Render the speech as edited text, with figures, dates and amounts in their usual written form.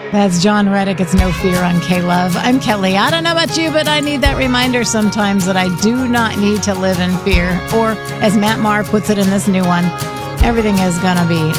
That's John Reddick. It's No Fear on K-Love. I'm Kelly. I don't know about you, but I need that reminder sometimes that I do not need to live in fear. Or, as Matt Maher puts it in this new one, everything is going to be